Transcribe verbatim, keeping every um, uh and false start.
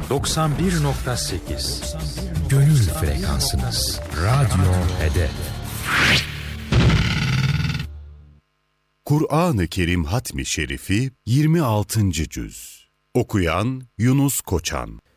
doksan bir nokta sekiz Gönül frekansınız. Radyo Hedef. Kur'an-ı Kerim Hatmi Şerifi yirmi altıncı cüz. Okuyan Yunus Koçan.